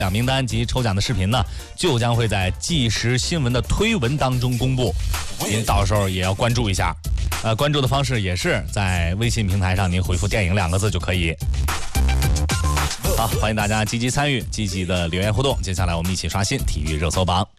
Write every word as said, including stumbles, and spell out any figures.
奖名单及抽奖的视频呢，就将会在即时新闻的推文当中公布，您到时候也要关注一下。呃，关注的方式也是在微信平台上，您回复“电影”两个字就可以。好，欢迎大家积极参与，积极的留言互动。接下来我们一起刷新体育热搜榜。